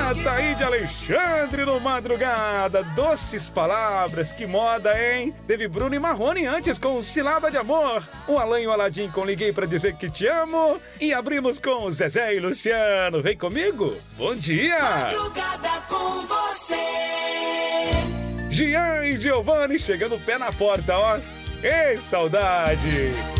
Ataíde Alexandre no Madrugada. Doces palavras, que moda, hein? Teve Bruno e Marrone antes com Cilada de Amor. O Alan e o Aladim com Liguei Pra Dizer Que Te Amo. E abrimos com Zezé e Luciano. Vem comigo? Bom dia! Madrugada com você. Gian e Giovanni chegando o pé na porta, ó. Ei, saudade!